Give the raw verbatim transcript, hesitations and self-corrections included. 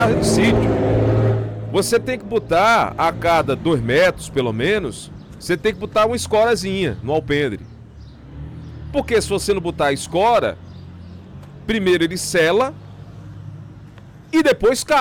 de sítio. Você tem que botar a cada dois metros, pelo menos, você tem que botar uma escorazinha no alpendre. Porque se você não botar a escora, primeiro ele sela e depois cai.